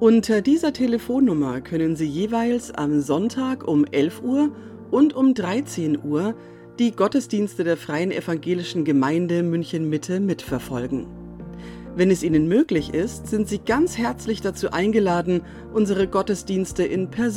Unter dieser Telefonnummer können Sie jeweils am Sonntag um 11 Uhr und um 13 Uhr die Gottesdienste der Freien Evangelischen Gemeinde München-Mitte mitverfolgen. Wenn es Ihnen möglich ist, sind Sie ganz herzlich dazu eingeladen, unsere Gottesdienste in Person